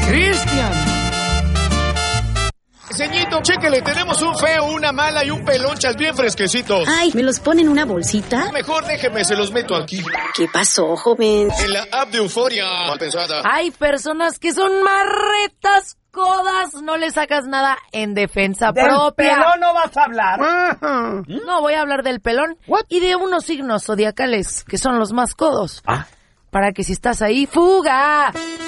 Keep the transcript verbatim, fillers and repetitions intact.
Cristian. Ceñito, chéquele, tenemos un feo, una mala y un pelonchas bien fresquecitos. Ay, ¿me los pone en una bolsita? Mejor déjeme, se los meto aquí. ¿Qué pasó, joven? En la app de Euforia. Mal pensada. Hay personas que son marretas codas, no le sacas nada en defensa ¿Del propia. pelón no vas a hablar? No, voy a hablar del pelón What? y de unos signos zodiacales que son los más codos. Ah. Para que si estás ahí, ¡fuga!